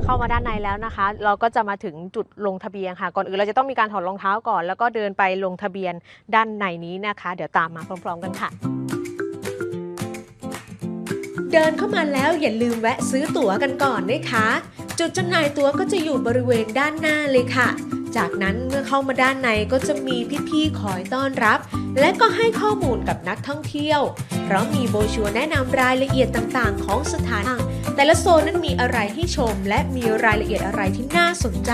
เข้ามาด้านในแล้วนะคะเราก็จะมาถึงจุดลงทะเบียนค่ะก่อนอื่นเราจะต้องมีการถอดรองเท้าก่อนแล้วก็เดินไปลงทะเบียนด้านในนี้นะคะเดี๋ยวตามมาพร้อมๆกันค่ะเดินเข้ามาแล้วอย่าลืมแวะซื้อตั๋วกันก่อนนะคะจุดจำหน่ายตั๋วก็จะอยู่บริเวณด้านหน้าเลยค่ะจากนั้นเมื่อเข้ามาด้านในก็จะมีพี่ๆคอยต้อนรับและก็ให้ข้อมูลกับนักท่องเที่ยวเพราะมีโบรชัวร์แนะนำรายละเอียดต่างๆของสถานที่แต่ละโซนนั้นมีอะไรให้ชมและมีรายละเอียดอะไรที่น่าสนใจ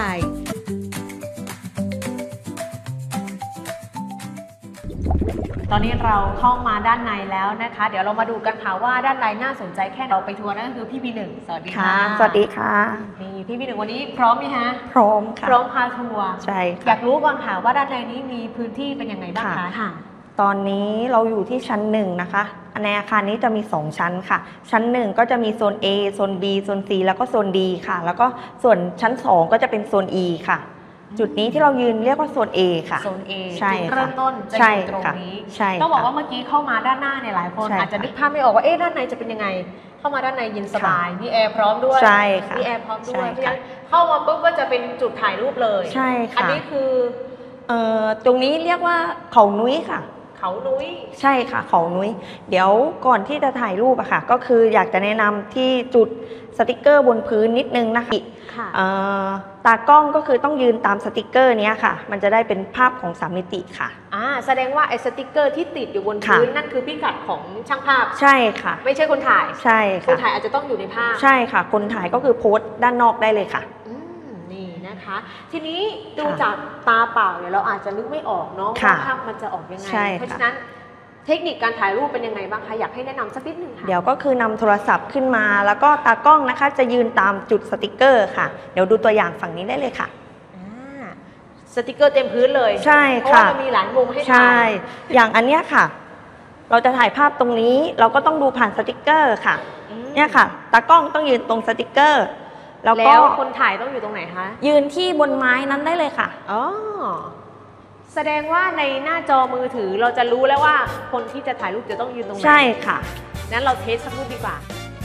ตอนนี้เราเข้ามาด้านในแล้วนะคะเดี๋ยวเรามาดูกันค่ะว่าด้านในน่าสนใจแค่เราไปทัวร์นั่นก็คือพี่บีหนึ่งสวัสดีค่ะสวัสดีค่ะนี่พี่บีหนึ่งวันนี้พร้อมไหมฮะพร้อมค่ะพร้อมพาทัวร์ใช่ค่ะอยากรู้ก่อนค่ะว่าด้านในนี้มีพื้นที่เป็นยังไงบ้างคะค่ะตอนนี้เราอยู่ที่ชั้น1นะคะในอาคารนี้จะมี2ชั้นค่ะชั้น1ก็จะมีโซน A โซน B โซน C แล้วก็โซน D ค่ะแล้วก็ส่วนชั้น2ก็จะเป็นโซน E ค่ะจุดนี้ที่เรายืนเรียกว่าโซน A ค่ะโซน A ใช่จุดเริ่มต้นจะอยู่ตรงนี้ต้องบอกว่าเมื่อกี้เข้ามาด้านหน้าเนี่ยหลายคนอาจจะนึกภาพไม่ออกว่าด้านในจะเป็นยังไงเข้ามาด้านในเย็นสบายมีแอร์พร้อมด้วยใช่ค่ะมีแอร์พร้อมด้วยเพราะฉะนั้นเข้ามาปุ๊บก็จะเป็นจุดถ่ายรูปเลยใช่ค่ะอันนี้คือตรงนี้เรียกว่าเขานุ้ยค่ะเขานุ้ยใช่ค่ะเขานุ้ยเดี๋ยวก่อนที่จะถ่ายรูปอะค่ะก็คืออยากจะแนะนำที่จุดสติกเกอร์บนพื้นนิดนึงนะคะตากล้องก็คือต้องยืนตามสติกเกอร์นี้ค่ะมันจะได้เป็นภาพของ3มิติค่ะแสดงว่าไอ้สติกเกอร์ที่ติดอยู่บนพื้นนั่นคือพิกัดของช่างภาพใช่ค่ะไม่ใช่คนถ่ายใช่ค่ะคนถ่ายอาจจะต้องอยู่ในภาพใช่ค่ะคนถ่ายก็คือโพสต์ด้านนอกได้เลยค่ะนี่นะคะทีนี้ดูจากตาเปล่าเนี่ยเราอาจจะนึกไม่ออกเนาะว่าภาพมันจะออกยังไงเพราะฉะนั้นเทคนิคการถ่ายรูปเป็นยังไงบ้างคะอยากให้แนะนำสักนิดนึงค่ะเดี๋ยวก็คือนำโทรศัพท์ขึ้นมาแล้วก็ตากล้องนะคะจะยืนตามจุดสติกเกอร์ค่ะเดี๋ยวดูตัวอย่างฝั่งนี้ได้เลยค่ะสติกเกอร์เต็มพื้นเลยใช่ค่ะเพราะว่ามันมีหลายมุมให้ถ่ายใช่อย่างอันเนี้ยค่ะเราจะถ่ายภาพตรงนี้เราก็ต้องดูผ่านสติกเกอร์ค่ะเนี่ยค่ะตากล้องต้องยืนตรงสติกเกอร์แล้วคนถ่ายต้องอยู่ตรงไหนคะยืนที่บนไม้นั้นได้เลยค่ะแสดงว่าในหน้าจอมือถือเราจะรู้แล้วว่าคนที่จะถ่ายรูปจะต้องยืนตรงไหนใช่ค่ะงั้นเราเทสสักรูปดีกว่า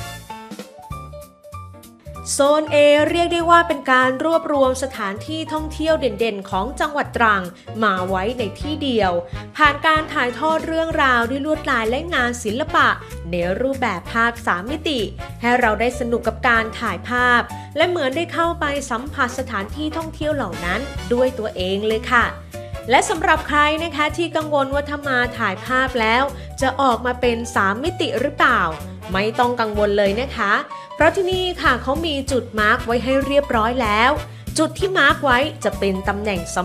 โซน A เรียกได้ว่าเป็นการรวบรวมสถานที่ท่องเที่ยวเด่นๆของจังหวัดตรังมาไว้ในที่เดียวผ่านการถ่ายทอดเรื่องราวด้วยลวดลายและงานศิลปะในรูปแบบภาพ3มิติให้เราได้สนุกกับการถ่ายภาพและเหมือนได้เข้าไปสัมผัสสถานที่ท่องเที่ยวเหล่านั้นด้วยตัวเองเลยค่ะและสำหรับใครนะคะที่กังวลว่าถ้ามาถ่ายภาพแล้วจะออกมาเป็น3มิติหรือเปล่าไม่ต้องกังวลเลยนะคะเพราะที่นี่ค่ะเขามีจุดมาร์กไว้ให้เรียบร้อยแล้วจุดที่มาร์กไว้จะเป็นตำแหน่ง